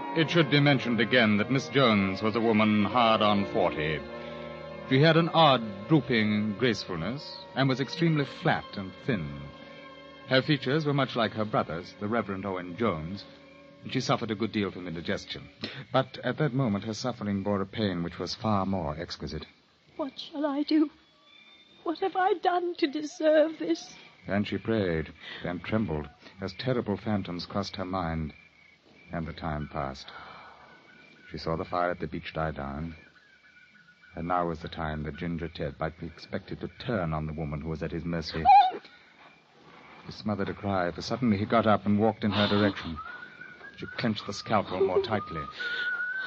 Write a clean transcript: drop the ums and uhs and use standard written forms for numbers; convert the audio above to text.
It should be mentioned again that Miss Jones was a woman hard on 40. She had an odd, drooping gracefulness and was extremely flat and thin. Her features were much like her brother's, the Reverend Owen Jones, and she suffered a good deal from indigestion. But at that moment her suffering bore a pain which was far more exquisite. What shall I do? What have I done to deserve this? And she prayed, then trembled, as terrible phantoms crossed her mind. And the time passed. She saw the fire at the beach die down. And now was the time that Ginger Ted might be expected to turn on the woman who was at his mercy. He smothered a cry, for suddenly he got up and walked in her direction. She clenched the scalpel more tightly.